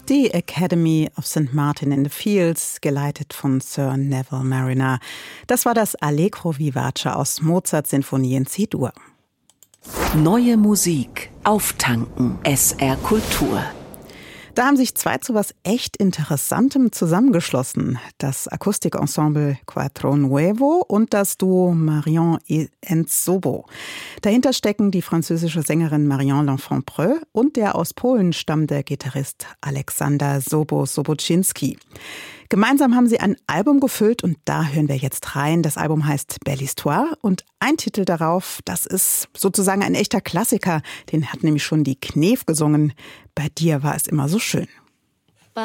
Die Academy of St. Martin in the Fields, geleitet von Sir Neville Mariner. Das war das Allegro vivace aus Mozarts Sinfonie in C-Dur. Neue Musik auftanken. SR Kultur. Da haben sich zwei zu was echt Interessantem zusammengeschlossen. Das Akustikensemble Quattro Nuevo und das Duo Marion et Zobo. Dahinter stecken die französische Sängerin Marion L'Enfant-Preux und der aus Polen stammende Gitarrist Aleksander Sobo-Sobocinski. Gemeinsam haben sie ein Album gefüllt und da hören wir jetzt rein. Das Album heißt Belle Histoire und ein Titel darauf, das ist sozusagen ein echter Klassiker. Den hat nämlich schon die Knef gesungen. Bei dir war es immer so schön.